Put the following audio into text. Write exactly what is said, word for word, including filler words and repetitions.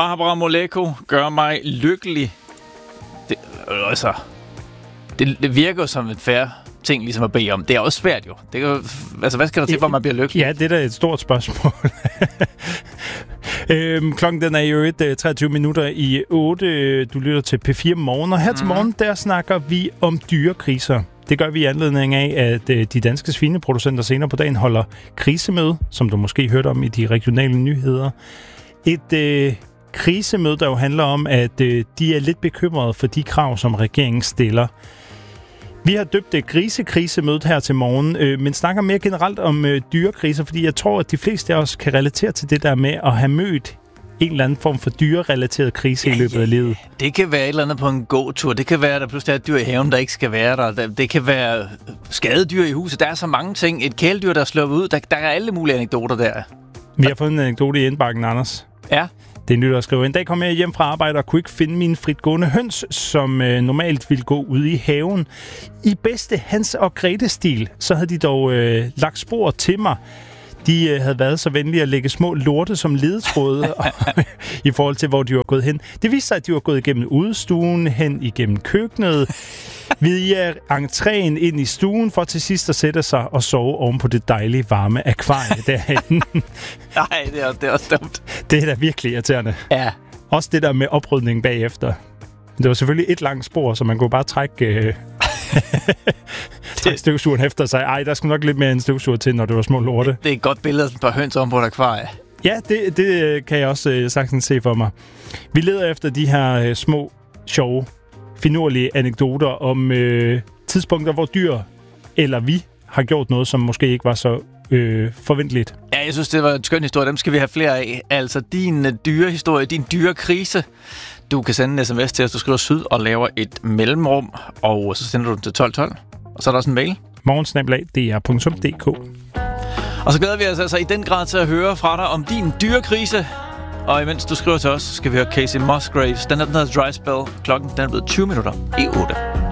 Barbara Moleko gør mig lykkelig. Det, altså, det, det virker jo som en fair ting ligesom at bede om. Det er også svært jo. Det kan, altså, hvad skal der til, for man bliver lykkelig? Ja, det er da et stort spørgsmål. øhm, klokken den er jo et, treogtyve minutter i otte. Du lytter til P fire Morgen, og her mm. til morgen, der snakker vi om dyrekriser. Det gør vi i anledning af, at øh, de danske svineproducenter senere på dagen holder krisemøde, som du måske hørte om i de regionale nyheder. Et øh, krisemøde, der jo handler om, at øh, de er lidt bekymrede for de krav, som regeringen stiller. Vi har døbt det grisekrisemødet her til morgen, øh, men snakker mere generelt om øh, dyrekriser, fordi jeg tror, at de fleste af os kan relatere til det der med at have mødt en eller anden form for dyrerelateret krise ja, i løbet af livet. Det kan være et eller andet på en gåtur. Det kan være, at der pludselig er et dyr i haven, der ikke skal være der. Det kan være skadedyr i huset. Der er så mange ting. Et kæledyr, der er sluppet ud. Der, der er alle mulige anekdoter der. Vi har fået en anekdote i indbakken, Anders. Ja. Det er nyt at skrive. En dag kom jeg hjem fra arbejde og kunne ikke finde mine fritgående høns, som øh, normalt ville gå ud i haven. I bedste Hans og Grete-stil, så havde de dog øh, lagt spor til mig. De øh, havde været så venlige at lægge små lorte som ledetråde i forhold til, hvor de var gået hen. Det viste sig, at de var gået igennem udestuen, hen igennem køkkenet, via entréen ind i stuen, for til sidst at sætte sig og sove oven på det dejlige, varme akvarie derhen. Nej, det er, det er også dumt. Det er da virkelig irriterende. Ja. Også det der med oprydning bagefter. Det var selvfølgelig et langt spor, så man kunne bare trække... Øh støvsugeren efter sig. Ej, der skulle nok lidt mere en støvsuger til, når det var små lorte. Det er et godt billede af et par høns om på et akvarie. Ja, det, det kan jeg også øh, sagtens se for mig. Vi leder efter de her øh, små, sjove, finurlige anekdoter om øh, tidspunkter, hvor dyr eller vi har gjort noget, som måske ikke var så øh, forventeligt. Ja, jeg synes, det var en skøn historie. Dem skal vi have flere af. Altså, din uh, dyrehistorie, din dyrekrise. Du kan sende en sms til os, du skriver syd og laver et mellemrum, og så sender du den til tolv tolv. Og så er der også en mail. morgensnabel-a punktum d r punktum d k. Og så glæder vi os altså i den grad til at høre fra dig om din dyrekrise. Og imens du skriver til os, skal vi høre Casey Musgraves. Den er den hedder Dry Spell. Klokken den er blevet tyve minutter i otte.